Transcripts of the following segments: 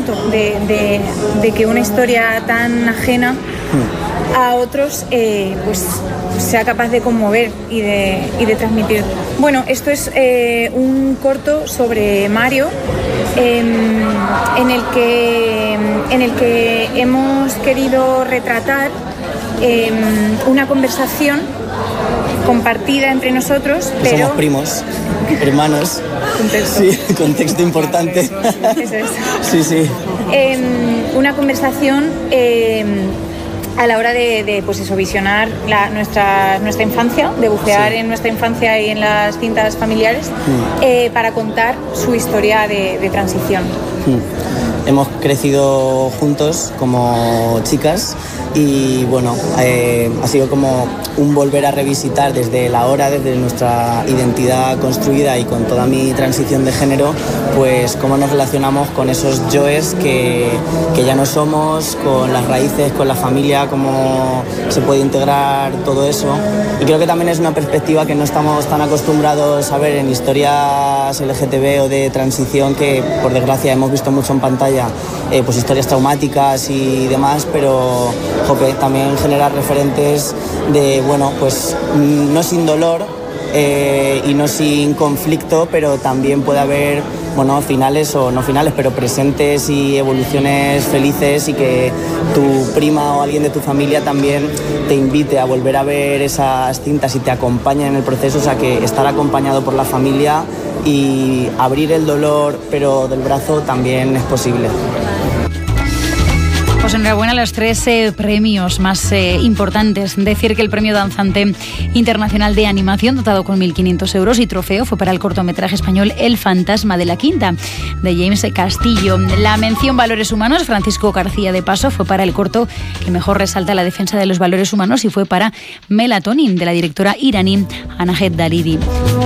esto, de que una historia tan ajena a otros pues sea capaz de conmover y de transmitir. Bueno, esto es un corto sobre Mario en el que hemos querido retratar una conversación compartida entre nosotros, pero somos primos, hermanos. Contexto. Sí, contexto importante. Eso es. Sí. Una conversación a la hora de pues eso, visionar nuestra infancia, de bucear en nuestra infancia y en las cintas familiares para contar su historia de transición. Hemos crecido juntos como chicas y bueno, ha sido como un volver a revisitar desde nuestra identidad construida y con toda mi transición de género, pues cómo nos relacionamos con esos yoes que ya no somos, con las raíces, con la familia, cómo se puede integrar todo eso. Y creo que también es una perspectiva que no estamos tan acostumbrados a ver en historias LGTB o de transición, que por desgracia hemos visto mucho en pantalla, pues historias traumáticas y demás, pero también generar referentes de, bueno, pues no sin dolor y no sin conflicto, pero también puede haber, bueno, finales o no finales, pero presentes y evoluciones felices, y que tu prima o alguien de tu familia también te invite a volver a ver esas cintas y te acompañe en el proceso. O sea, que estar acompañado por la familia y abrir el dolor, pero del brazo, también es posible. Pues enhorabuena a los 3 premios más importantes. Decir que el Premio Danzante Internacional de Animación, dotado con 1.500 euros, y trofeo fue para el cortometraje español El Fantasma de la Quinta, de James Castillo. La mención Valores Humanos, Francisco García de Paso, fue para el corto que mejor resalta la defensa de los valores humanos, y fue para Melatonin, de la directora iraní Anahed Dalidi.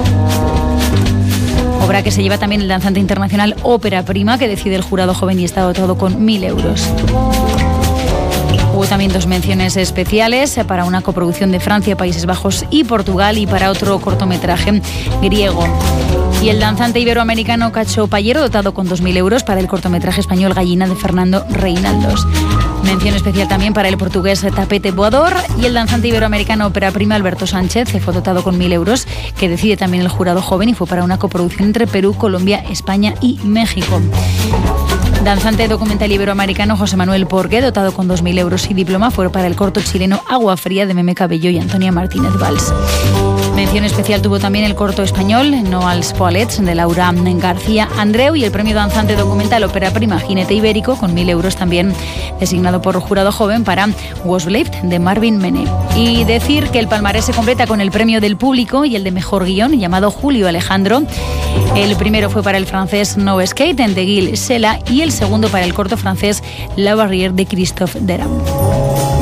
Obra que se lleva también el Danzante Internacional Ópera Prima, que decide el jurado joven y está dotado con 1.000 euros. Hubo también 2 menciones especiales para una coproducción de Francia, Países Bajos y Portugal, y para otro cortometraje griego. Y el danzante iberoamericano Cacho Payero, dotado con 2.000 euros para el cortometraje español Gallina, de Fernando Reinaldos. Mención especial también para el portugués Tapete Voador, y el danzante iberoamericano Ópera Prima Alberto Sánchez, que fue dotado con 1.000 euros, que decide también el jurado joven, y fue para una coproducción entre Perú, Colombia, España y México. Danzante documental iberoamericano José Manuel Porqué, dotado con 2.000 euros y diploma, fue para el corto chileno Agua Fría, de Meme Cabello y Antonia Martínez Valls. Mención especial tuvo también el corto español No als Poalets, de Laura García Andreu, y el premio danzante documental Ópera Prima Jinete Ibérico, con 1.000 euros también designado por jurado joven, para Was Left, de Marvin Mene. Y decir que el palmarés se completa con el premio del público y el de mejor guión, llamado Julio Alejandro. El primero fue para el francés No Skate, de Gilles Sela, y el segundo para el corto francés La Barrière, de Christophe Deram.